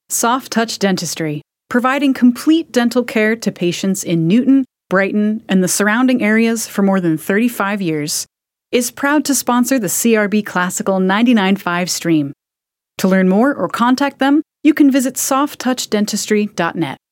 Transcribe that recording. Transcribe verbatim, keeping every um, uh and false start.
Soft Touch Dentistry, providing complete dental care to patients in Newton, Brighton, and the surrounding areas for more than thirty-five years, is proud to sponsor the C R B Classical ninety-nine point five stream. To learn more or contact them, you can visit soft touch dentistry dot net.